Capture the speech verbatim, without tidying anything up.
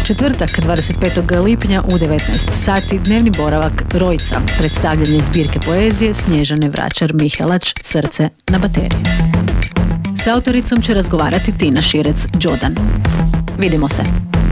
Četvrtak, dvadeset petog lipnja u devetnaest sati, dnevni boravak Rojca, predstavljanje zbirke poezije Snježane Vračar-Mihelač Srce na baterije. S autoricom će razgovarati Tina Širec-Đodan. Vidimo se!